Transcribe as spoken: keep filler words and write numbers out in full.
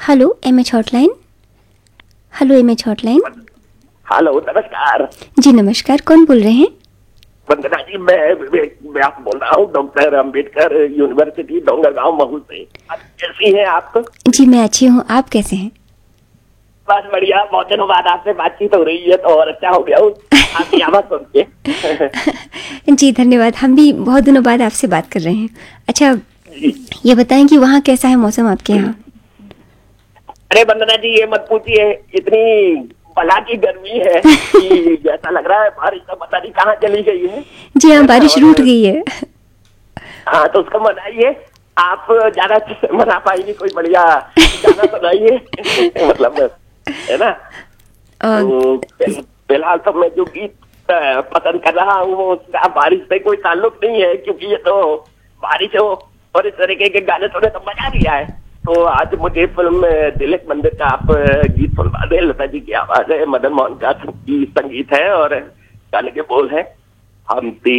Hello M H hotline. Hello M H hotline. Hello नमस्कार। जी नमस्कार, कौन बोल रहे हैं? वंदना जी, मैं विवेक व्यास बोल रहा हूँ, डॉक्टर अम्बेडकर यूनिवर्सिटी डोंगरगांव महू से। आप कैसी हैं आप? जी मैं अच्छी हूँ, आप कैसे हैं? बस बढ़िया, बहुत दिनों बाद आपसे बातचीत हो रही है तो और अच्छा हो गया हूँ आपकी आवाज सुन के। जी धन्यवाद, हम भी बहुत दिनों बाद आपसे बात कर रहे हैं। अच्छा ये बताएं कि वहाँ कैसा है मौसम आपके यहाँ? अरे वंदना जी, ये मत पूछिए, इतनी बला की गर्मी है कि जैसा लग रहा है बारिश का पता नहीं कहाँ चली गई है। जी हाँ, बारिश रूठ गई है। हाँ तो उसको मनाइए, आप ज्यादा मना पाएंगे, कोई बढ़िया गाना सुनाइए। मतलब है ना। तो फिलहाल तो मैं जो गीत पसंद कर रहा हूँ वो उसका बारिश से कोई ताल्लुक नहीं है, क्योंकि ये तो बारिश हो और इस तरीके के गाने सुने तो मजा भी आए। तो आज मुझे फिल्म दिलक मंदिर का आप गीत सुनवा दे। लता जी की आवाज है, मदन मोहन का संगीत है और गाने के बोल है, हम